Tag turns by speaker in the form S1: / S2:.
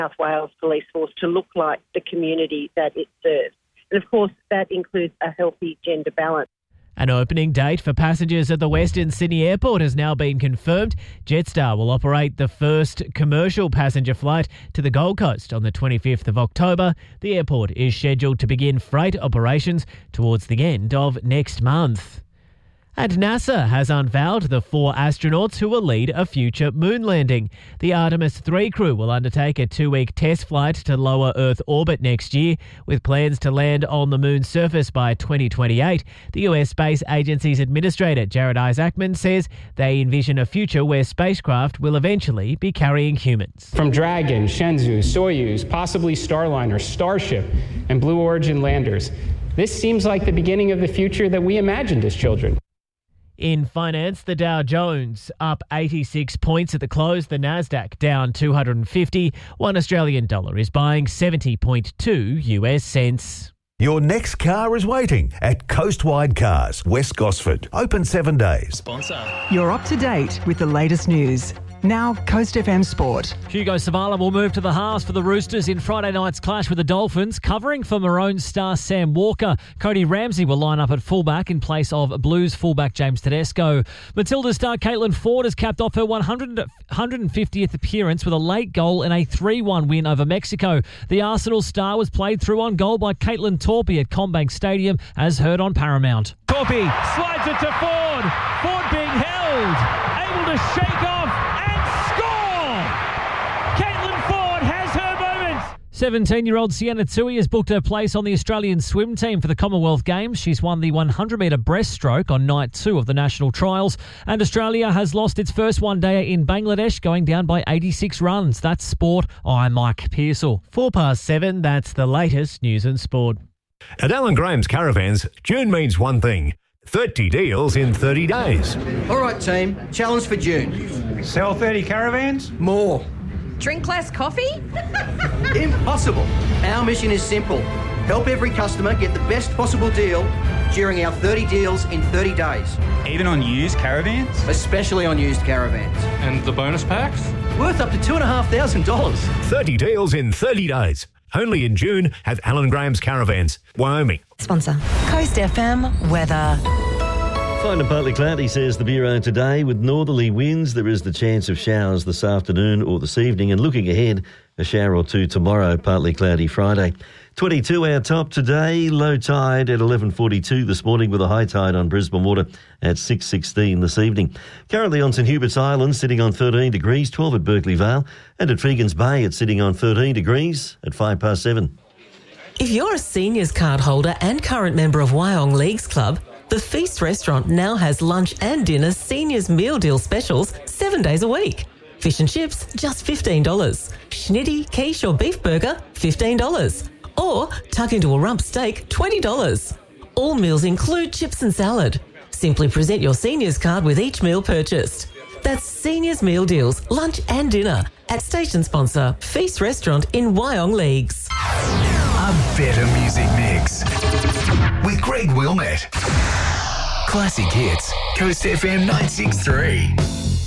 S1: South Wales Police Force to look like the community that it serves. And of course, that includes a healthy gender balance.
S2: An opening date for passengers at the Western Sydney Airport has now been confirmed. Jetstar will operate the first commercial passenger flight to the Gold Coast on the 25th of October. The airport is scheduled to begin freight operations towards the end of next month. And NASA has unveiled the 4 astronauts who will lead a future moon landing. The Artemis 3 crew will undertake a 2-week test flight to lower Earth orbit next year, with plans to land on the moon's surface by 2028. The US Space Agency's administrator, Jared Isaacman, says they envision a future where spacecraft will eventually be carrying humans.
S3: From Dragon, Shenzhou, Soyuz, possibly Starliner, Starship, and Blue Origin landers, this seems like the beginning of the future that we imagined as children.
S2: In finance, the Dow Jones up 86 points at the close. The Nasdaq down 250. $1 Australian dollar is buying 70.2 US cents.
S4: Your next car is waiting at Coastwide Cars, West Gosford. Open 7 days.
S5: Sponsor.
S6: You're up to date with the latest news. Now, Coast FM Sport.
S5: Hugo Savala will move to the halves for the Roosters in Friday night's clash with the Dolphins. Covering for Maroons star Sam Walker, Cody Ramsey will line up at fullback in place of Blues fullback James Tedesco. Matilda star Caitlin Ford has capped off her 150th appearance with a late goal in a 3-1 win over Mexico. The Arsenal star was played through on goal by Caitlin Torpey at CommBank Stadium, as heard on Paramount.
S7: Torpey slides it to Ford. Ford being held, able to shake off.
S5: 17-year-old Sienna Tui has booked her place on the Australian swim team for the Commonwealth Games. She's won the 100-metre breaststroke on night 2 of the national trials. And Australia has lost its first one-dayer in Bangladesh, going down by 86 runs. That's sport. I'm Mike Pearsall.
S2: 7:04, that's the latest news and sport.
S4: At Alan Graham's Caravans, June means one thing: 30 deals in 30 days.
S8: All right, team. Challenge for June.
S9: Sell 30 caravans?
S8: More.
S10: Drink less coffee?
S8: Impossible. Our mission is simple. Help every customer get the best possible deal during our 30 deals in 30 days.
S9: Even on used caravans?
S8: Especially on used caravans.
S9: And the bonus packs?
S8: Worth up to $2,500.
S4: 30 deals in 30 days. Only in June at Alan Graham's Caravans, Wyoming.
S11: Sponsor. Coast FM weather.
S12: Fine and partly cloudy, says the Bureau today. With northerly winds, there is the chance of showers this afternoon or this evening. And looking ahead, a shower or two tomorrow, partly cloudy Friday. 22 our top today, low tide at 11:42 this morning with a high tide on Brisbane Water at 6:16 this evening. Currently on St Hubert's Island sitting on 13 degrees, 12 at Berkeley Vale, and at Fegans Bay it's sitting on 13 degrees at 7:05.
S11: If you're a seniors card holder and current member of Wyong Leagues Club, the Feast restaurant now has lunch and dinner seniors meal deal specials 7 days a week. Fish and chips, just $15. Schnitty, quiche or beef burger, $15. Or tuck into a rump steak, $20. All meals include chips and salad. Simply present your seniors card with each meal purchased. That's seniors meal deals, lunch and dinner at station sponsor Feast Restaurant in Wyong Leagues.
S13: A better music mix with Greg Wilmette. Classic hits, Coast FM 963.